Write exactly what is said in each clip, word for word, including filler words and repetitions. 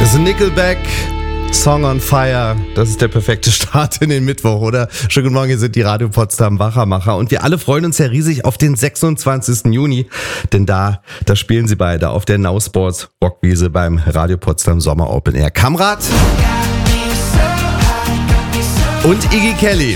Das ist Nickelback, Song on Fire. Das ist der perfekte Start in den Mittwoch, oder? Schönen guten Morgen, hier sind die Radio Potsdam Wachermacher. Und wir alle freuen uns ja riesig auf den sechsundzwanzigsten Juni. Denn da, da spielen sie beide auf der Now Sports Rockwiese beim Radio Potsdam Sommer Open Air. Kamrat und Iggy Kelly.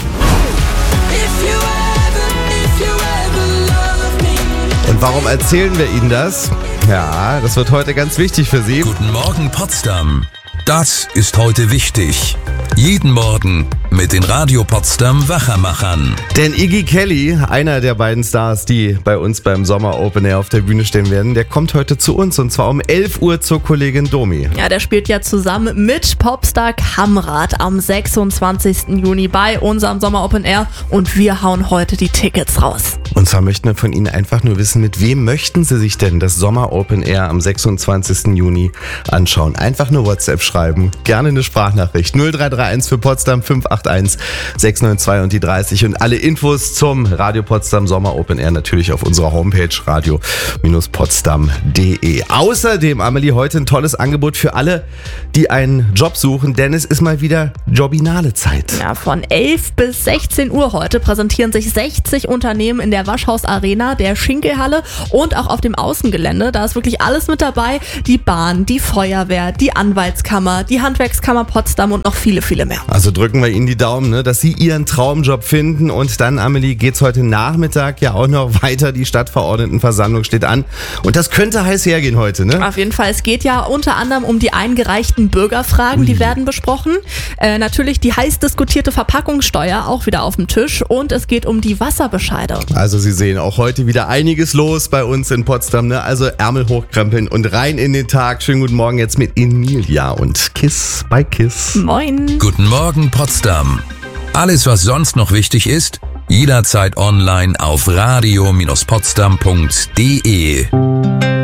Und warum erzählen wir Ihnen das? Ja, das wird heute ganz wichtig für Sie. Guten Morgen Potsdam. Das ist heute wichtig. Jeden Morgen mit den Radio Potsdam Wachermachern. Denn Iggy Kelly, einer der beiden Stars, die bei uns beim Sommer Open Air auf der Bühne stehen werden, der kommt heute zu uns und zwar um elf Uhr zur Kollegin Domi. Ja, der spielt ja zusammen mit Popstar Kamrat am sechsundzwanzigsten Juni bei unserem Sommer Open Air und wir hauen heute die Tickets raus. Und zwar möchten wir von Ihnen einfach nur wissen, mit wem möchten Sie sich denn das Sommer Open Air am sechsundzwanzigsten Juni anschauen? Einfach nur WhatsApp schreiben, gerne eine Sprachnachricht null drei drei eins für Potsdam fünf acht eins sechs neun zwei und die dreißig und alle Infos zum Radio Potsdam Sommer Open Air natürlich auf unserer Homepage radio potsdam punkt de. Außerdem, Amelie, heute ein tolles Angebot für alle, die einen Job suchen, denn es ist mal wieder Jobinale Zeit. Ja, von elf bis sechzehn Uhr heute präsentieren sich sechzig Unternehmen in der Waschhaus Arena, der Schinkelhalle und auch auf dem Außengelände. Da ist wirklich alles mit dabei. Die Bahn, die Feuerwehr, die Anwaltskammer, die Handwerkskammer Potsdam und noch viele, viele mehr. Also drücken wir Ihnen die Daumen, ne, dass Sie Ihren Traumjob finden. Und dann, Amelie, geht's heute Nachmittag ja auch noch weiter. Die Stadtverordnetenversammlung steht an. Und das könnte heiß hergehen heute, ne? Auf jeden Fall. Es geht ja unter anderem um die eingereichten Bürgerfragen, Ui. die werden besprochen. Äh, natürlich die heiß diskutierte Verpackungssteuer auch wieder auf dem Tisch. Und es geht um die Wasserbescheide. Also Sie sehen, auch heute wieder einiges los bei uns in Potsdam, ne? Also Ärmel hochkrempeln und rein in den Tag. Schönen guten Morgen jetzt mit Emilia und Kiss by Kiss. Moin. Guten Morgen Potsdam. Alles, was sonst noch wichtig ist, jederzeit online auf radio Potsdam punkt de.